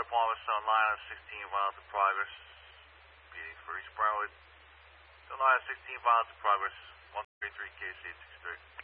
Palmer, on line 16 miles of progress. Beating for East Brentwood. So line 16 miles of progress. 133 KC 63.